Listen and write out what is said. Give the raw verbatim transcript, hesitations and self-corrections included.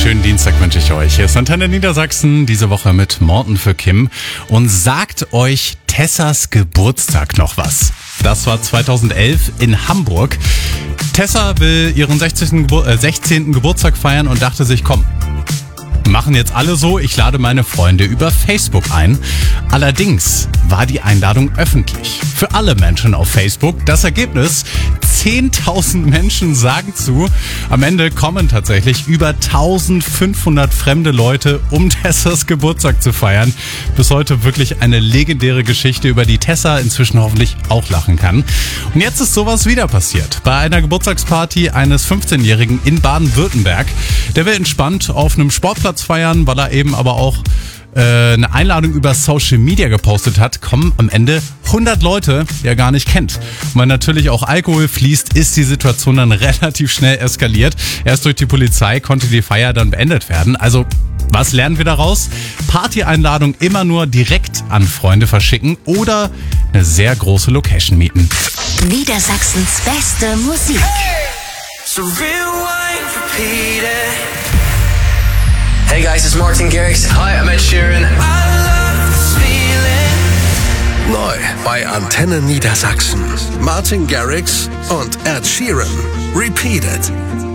schönen Dienstag wünsche ich euch. Hier ist Antenne Niedersachsen, diese Woche mit Morten für Kim. Und sagt euch Tessas Geburtstag noch was? Das war zweitausendelf in Hamburg. Tessa will ihren sechzehnten. Gebur- äh, sechzehnten Geburtstag feiern und dachte sich, komm, machen jetzt alle so, ich lade meine Freunde über Facebook ein. Allerdings war die Einladung öffentlich. Für alle Menschen auf Facebook. Das Ergebnis, zehntausend Menschen sagen zu. Am Ende kommen tatsächlich über eintausendfünfhundert fremde Leute, um Tessas Geburtstag zu feiern. Bis heute wirklich eine legendäre Geschichte, über die Tessa inzwischen hoffentlich auch lachen kann. Und jetzt ist sowas wieder passiert. Bei einer Geburtstagsparty eines fünfzehnjährigen in Baden-Württemberg. Der will entspannt auf einem Sportplatz feiern, weil er eben aber auch äh, eine Einladung über Social Media gepostet hat, kommen am Ende hundert Leute, die er gar nicht kennt. Und weil natürlich auch Alkohol fließt, ist die Situation dann relativ schnell eskaliert. Erst durch die Polizei konnte die Feier dann beendet werden. Also, was lernen wir daraus? Party-Einladung immer nur direkt an Freunde verschicken oder eine sehr große Location mieten. Niedersachsens beste Musik. So rewind, repeat it. Hey guys, it's Martin Garrix. Hi, I'm Ed Sheeran. I love this feeling. Neu bei Antenne Niedersachsen. Martin Garrix und Ed Sheeran. Repeat it.